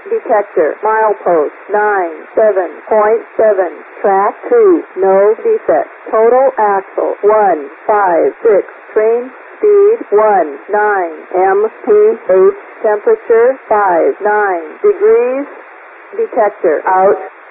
detector, milepost 97.7, track 2, no defect, total axle 156, train speed 19 mph, temperature 59 degrees, detector out.